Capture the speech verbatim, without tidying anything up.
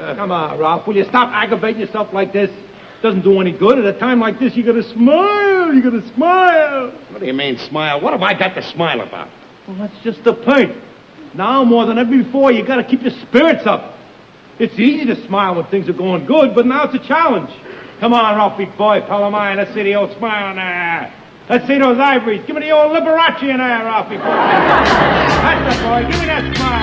Come on, Ralph. Will you stop aggravating yourself like this? Doesn't do any good. At a time like this, you gotta smile. You gotta smile. What do you mean, smile? What have I got to smile about? Well, that's just the point. Now more than ever before, you gotta keep your spirits up. It's easy to smile when things are going good, but now it's a challenge. Come on, Ralphie boy, pal of mine. Let's see the old smile in there. Let's see those ivories. Give me the old Liberace in there, Ralphie boy. That's it, boy. Give me that smile.